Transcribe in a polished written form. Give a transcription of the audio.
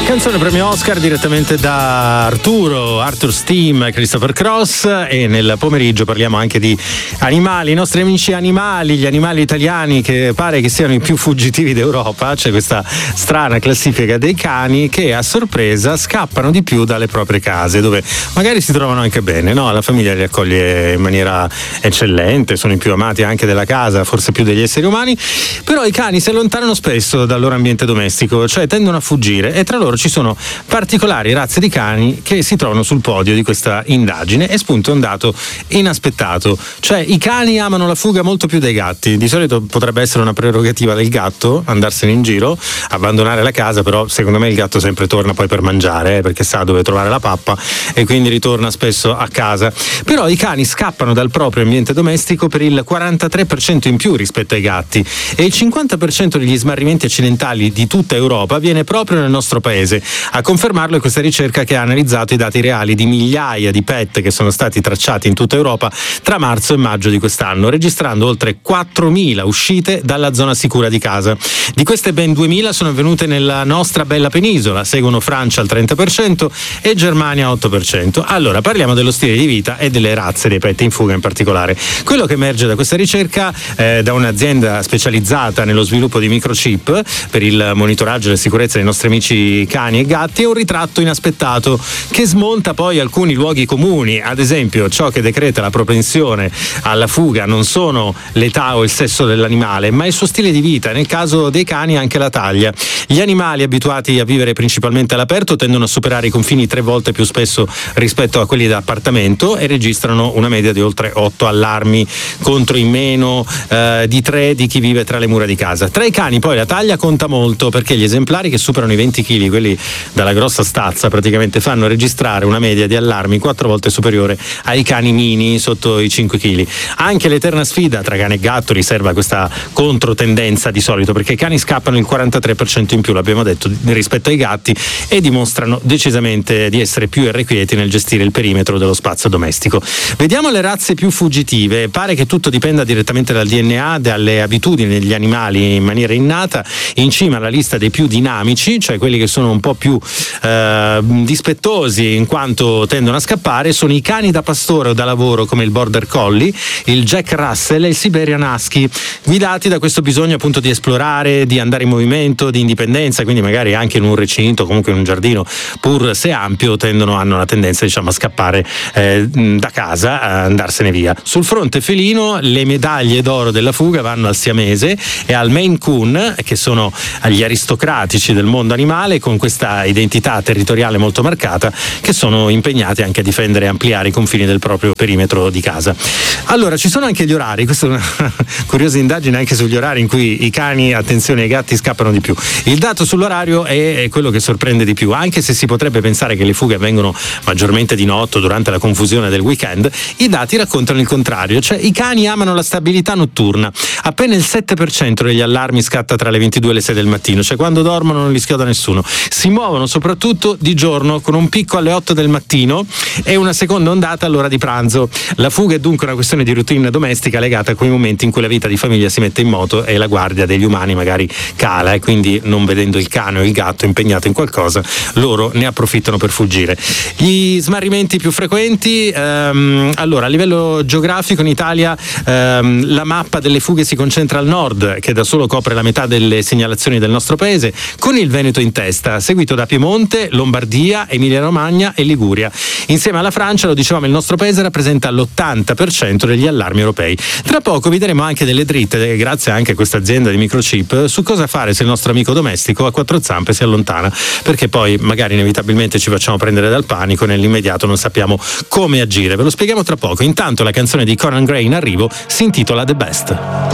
Canzone premio Oscar direttamente da Arthur Steam e Christopher Cross. E nel pomeriggio parliamo anche di animali, i nostri amici animali, gli animali italiani che pare che siano i più fuggitivi d'Europa. C'è questa strana classifica dei cani che a sorpresa scappano di più dalle proprie case, dove magari si trovano anche bene, no? La famiglia li accoglie in maniera eccellente, sono i più amati anche della casa, forse più degli esseri umani, però i cani si allontanano spesso dal loro ambiente domestico, cioè tendono a fuggire, e tra loro ci sono particolari razze di cani che si trovano sul podio di questa indagine. E spunta un dato inaspettato, cioè i cani amano la fuga molto più dei gatti. Di solito potrebbe essere una prerogativa del gatto andarsene in giro, abbandonare la casa, però secondo me il gatto sempre torna poi per mangiare, perché sa dove trovare la pappa e quindi ritorna spesso a casa. Però i cani scappano dal proprio ambiente domestico per il 43% in più rispetto ai gatti, e il 50% degli smarrimenti accidentali di tutta Europa avviene proprio nel nostro paese. A confermarlo è questa ricerca che ha analizzato i dati reali di migliaia di pet che sono stati tracciati in tutta Europa tra marzo e maggio di quest'anno, registrando oltre 4.000 uscite dalla zona sicura di casa. Di queste ben 2.000 sono avvenute nella nostra bella penisola, seguono Francia al 30% e Germania 8%. Allora, parliamo dello stile di vita e delle razze dei pet in fuga in particolare. Quello che emerge da questa ricerca da un'azienda specializzata nello sviluppo di microchip per il monitoraggio e la sicurezza dei nostri amici cani e gatti è un ritratto inaspettato che smonta poi alcuni luoghi comuni. Ad esempio, ciò che decreta la propensione alla fuga non sono l'età o il sesso dell'animale, ma il suo stile di vita. Nel caso dei cani anche la taglia. Gli animali abituati a vivere principalmente all'aperto tendono a superare i confini 3 volte più spesso rispetto a quelli da appartamento e registrano una media di oltre 8 allarmi contro i meno di 3 di chi vive tra le mura di casa. Tra i cani poi la taglia conta molto, perché gli esemplari che superano i 20 kg, quelli dalla grossa stazza, praticamente fanno registrare una media di allarmi 4 volte superiore ai cani mini sotto i 5 kg. Anche l'eterna sfida tra cane e gatto riserva questa controtendenza di solito, perché i cani scappano il 43% in più, l'abbiamo detto, rispetto ai gatti, e dimostrano decisamente di essere più irrequieti nel gestire il perimetro dello spazio domestico. Vediamo le razze più fuggitive. Pare che tutto dipenda direttamente dal DNA, dalle abitudini degli animali in maniera innata. In cima alla lista dei più dinamici, cioè quelli che sono un po' più dispettosi in quanto tendono a scappare, sono i cani da pastore o da lavoro come il Border Collie, il Jack Russell e il Siberian Husky, guidati da questo bisogno appunto di esplorare, di andare in movimento, di indipendenza. Quindi magari anche in un recinto, comunque in un giardino, pur se ampio, hanno la tendenza, diciamo, a scappare da casa, a andarsene via. Sul fronte felino le medaglie d'oro della fuga vanno al siamese e al Maine Coon, che sono gli aristocratici del mondo animale, con questa identità territoriale molto marcata, che sono impegnati anche a difendere e ampliare i confini del proprio perimetro di casa. Allora, ci sono anche gli orari. Questa è una curiosa indagine anche sugli orari in cui i cani, attenzione, ai gatti scappano di più. Il dato sull'orario è quello che sorprende di più. Anche se si potrebbe pensare che le fughe avvengono maggiormente di notte, durante la confusione del weekend, i dati raccontano il contrario, cioè i cani amano la stabilità notturna. Appena il 7% degli allarmi scatta tra le 22 e le 6 del mattino, cioè quando dormono non li schioda nessuno. Si muovono soprattutto di giorno, con un picco alle 8 del mattino e una seconda ondata all'ora di pranzo. La fuga è dunque una questione di routine domestica legata a quei momenti in cui la vita di famiglia si mette in moto e la guardia degli umani magari cala, e quindi, non vedendo il cane o il gatto impegnato in qualcosa, loro ne approfittano per fuggire. Gli smarrimenti più frequenti, allora, a livello geografico in Italia la mappa delle fughe si concentra al nord, che da solo copre la metà delle segnalazioni del nostro paese, con il Veneto in testa, seguito da Piemonte, Lombardia, Emilia-Romagna e Liguria. Insieme alla Francia, lo dicevamo, il nostro paese rappresenta l'80% degli allarmi europei. Tra poco vi daremo anche delle dritte, grazie anche a questa azienda di microchip, su cosa fare se il nostro amico domestico a 4 zampe si allontana, perché poi magari inevitabilmente ci facciamo prendere dal panico e nell'immediato non sappiamo come agire. Ve lo spieghiamo tra poco. Intanto la canzone di Conan Gray in arrivo si intitola The Best.